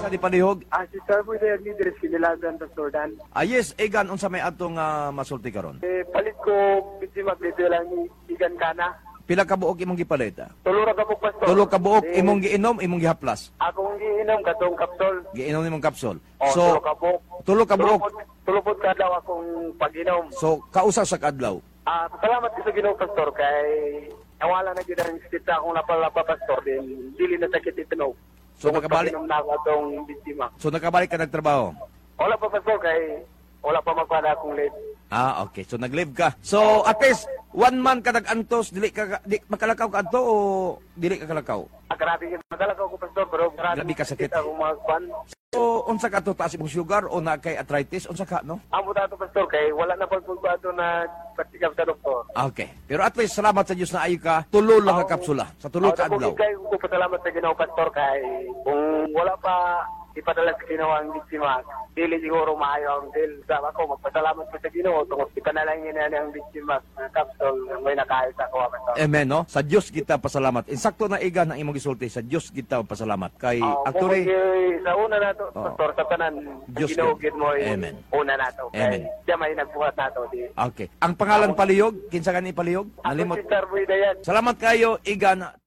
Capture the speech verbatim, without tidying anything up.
kinsa di palihog? Ah, si Sir po yung leader, sinilagan, Pastor Dan. Ah, yes, Egan, unsa may atong uh, masulti karon? Eh, palit ko, bitsi maglito lang ni Igan Kana. Pila ka buok imong gipalita? Tulura ka po, Pastor. Tulo ka buok Eh, imong giinom, imong gihaplas. Akong giinom, katong kapsol. Giinom nimong kapsul. O, So, tulo ka buok. tulo ka buok. Tulupod ka daw akong pag-inom. So, kausa sa kadlaw. Ah, salamat sa Ginoo, Pastor, kay nawala na gid ang stita akong napalapa, Pastor, din dili na sakit itinog. So, nakabalik, Pag-inom na ako atong biktima. so nakabalik ka nagtrabaho? Wala pa, Pastor, kay wala pa magpada akong late. Ah, okay. So, nag-live ka. So, at least, one month ka nag-antos, dili ka, di, makalakaw ka anto o dili ka kalakaw? Ah, grabe yun. Madalagaw ko, Pastor, pero grabe, Grabe ka sakit. akong mga kwan. So, unsa ka to, taas imong sugar o na kay arthritis? Unsa ka, no? Amo dato, Pastor, kay wala na pagpulbado na patikap sa doktor. Ah, okay. Pero at least, salamat sa Diyos na ayo ka, tulo lang ka kapsula. Sa tulo ka adlaw. Kay ko pasalamat sa Ginoo, Pastor, kay kung wala pa ipadala sa Ginoo ang biktima, dili siguro maayo ang deal. Sa ako, magpasalamat ko sa Ginoo, tungkol ipanalangin na ang biktima ng kapsul, may nakahit ako, Pastor. Amen, no? Sa Diyos kita pasalamat. Insakto na iga ng imong gisulti, sa Diyos kita pasalamat. Kay Oh, actually, kung sa una nato, Oh. Pastor, sa tanan, Diyos ginugid mo yung Amen. una nato. Amen. Kay siya may nagbuhat nato. Di. okay. Ang pangalan palihog, kinsa ka ni palihog? Ako Nalimot. si Sir Boy Dayan. Salamat kayo, iga na